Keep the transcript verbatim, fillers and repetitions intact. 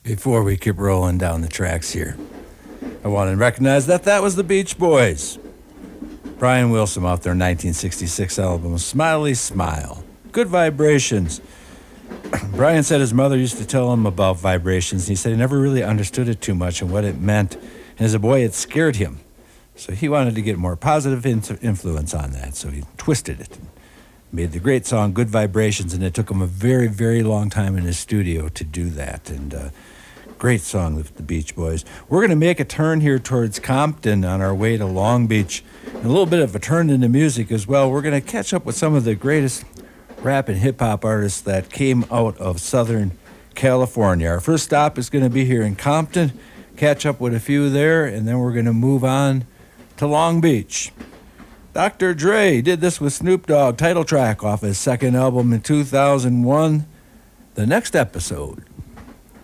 Before we keep rolling down the tracks here, I want to recognize that that was the Beach Boys. Brian Wilson off their nineteen sixty-six album, Smiley Smile. Good vibrations. Brian said his mother used to tell him about vibrations, and he said he never really understood it too much and what it meant. And as a boy, it scared him. So he wanted to get more positive influence on that, so he twisted it and made the great song Good Vibrations, and it took him a very, very long time in his studio to do that. And uh, great song with the Beach Boys. We're going to make a turn here towards Compton on our way to Long Beach. And a little bit of a turn into music as well. We're going to catch up with some of the greatest rap and hip-hop artists that came out of Southern California. Our first stop is going to be here in Compton, catch up with a few there, and then we're going to move on to Long Beach. Doctor Dre did this with Snoop Dogg, title track off his second album in two thousand one. The next episode